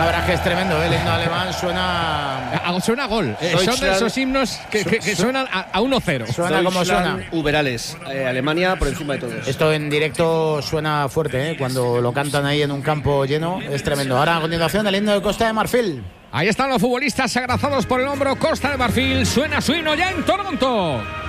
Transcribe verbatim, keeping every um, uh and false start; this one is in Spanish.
La verdad es que es tremendo, ¿eh? El himno alemán suena... A, suena a gol. Eh, son de esos himnos que, que, que suenan a, a uno cero. Suena como suena. Uberales. Eh, Alemania por encima de todos. Esto en directo suena fuerte, ¿eh? Cuando lo cantan ahí en un campo lleno, es tremendo. Ahora, a continuación, el himno de Costa de Marfil. Ahí están los futbolistas agrazados por el hombro. Costa de Marfil suena su himno ya en Toronto.